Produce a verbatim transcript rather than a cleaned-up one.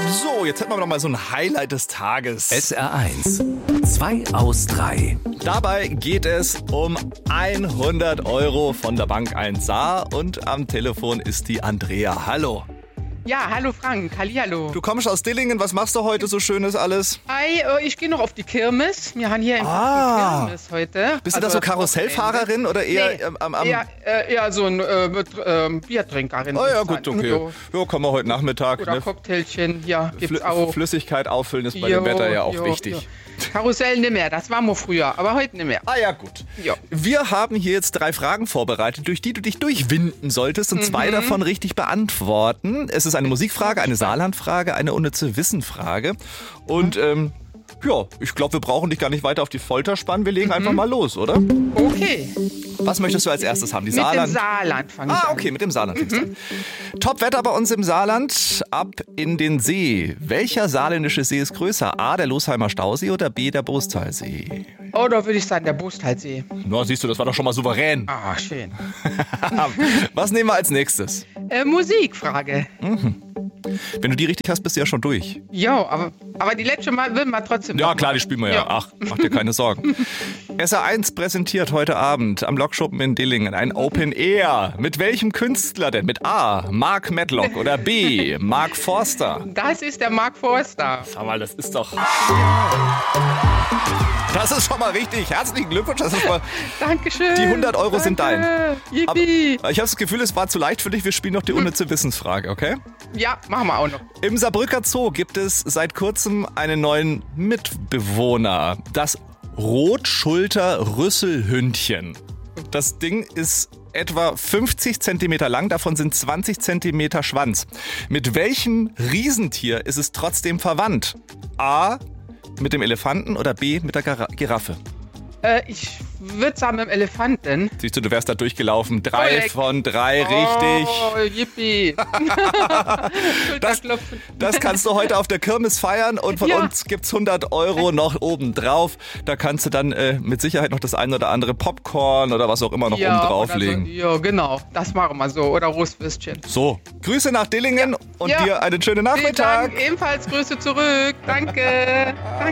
So, jetzt hätten wir noch mal so ein Highlight des Tages. S R eins. Zwei aus drei. Dabei geht es um hundert Euro von der Bank eins Saar und am Telefon ist die Andrea. Hallo. Ja, hallo Frank, hallihallo. Du kommst aus Dillingen, was machst du heute so Schönes alles? Hi, äh, ich gehe noch auf die Kirmes. Wir haben hier Ah. die Kirmes heute. Bist du Also da so Karussellfahrerin oder eher Nee, ähm, am... am eher, äh, eher so ein äh, mit, ähm, Biertrinkerin. oh würde ja, ich gut, sagen. okay. So. Ja, kommen wir heute Nachmittag. Oder Ne? Cocktailchen, ja, gibt's Flü- auch. Flüssigkeit auffüllen ist bei Jo, dem Wetter ja auch jo, wichtig. jo. Karussell nicht mehr, das war mal früher, aber heute nicht mehr. Ah ja, gut. Ja. Wir haben hier jetzt drei Fragen vorbereitet, durch die du dich durchwinden solltest und Mhm. zwei davon richtig beantworten. Es ist eine Musikfrage, eine Saarlandfrage, eine unnütze Wissenfrage. Und ähm, ja, ich glaube, wir brauchen dich gar nicht weiter auf die Folter spannen. Wir legen einfach mal los, oder? Okay, Was möchtest du als erstes haben? Die mit Saarland? dem Saarland fange ich Ah, an. okay, mit dem Saarland fängst du an. Top-Wetter bei uns im Saarland. Ab in den See. Welcher saarländische See ist größer? A, der Losheimer Stausee oder B, der Brustalsee? Oh, da würde ich sagen, der Brusthalssee. Na, siehst du, das war doch schon mal souverän. Ah, schön. Was nehmen wir als nächstes? Äh, Musikfrage. Wenn du die richtig hast, bist du ja schon durch. Jo, aber, aber die letzte Mal würden wir trotzdem Ja, noch klar, mal. die spielen wir ja. Ja. Ach, mach dir keine Sorgen. S R eins präsentiert heute Abend am Lokschuppen in Dillingen ein Open Air. Mit welchem Künstler denn? Mit A, Mark Medlock oder B, Mark Forster? Das ist der Mark Forster. Sag mal, das ist doch... Das ist schon mal richtig. Herzlichen Glückwunsch. Das ist mal Dankeschön. Die hundert Euro sind dein. Danke. Yippie. Aber ich habe das Gefühl, es war zu leicht für dich. Wir spielen noch die unnütze Wissensfrage, okay? Ja, machen wir auch noch. Im Saarbrücker Zoo gibt es seit kurzem einen neuen Mitbewohner. Das Rotschulter-Rüsselhündchen. Das Ding ist etwa fünfzig Zentimeter lang, davon sind zwanzig Zentimeter Schwanz. Mit welchem Riesentier ist es trotzdem verwandt? A, mit dem Elefanten oder B, mit der Gara- Giraffe? Äh, ich würde sagen mit dem Elefanten. Siehst du, du wärst da durchgelaufen. Drei Korrekt. von drei, richtig. Oh, yippie. Das, Schulterklopfen. das kannst du heute auf der Kirmes feiern und von Ja. uns gibt's hundert Euro noch oben drauf. Da kannst du dann äh, mit Sicherheit noch das ein oder andere Popcorn oder was auch immer noch Ja, oben oder drauflegen. So, ja, genau. Das machen wir so. Oder Rostwürstchen. So, Grüße nach Dillingen und Ja. dir einen schönen Vielen Nachmittag. Dank. Ebenfalls Grüße zurück. Danke. Danke.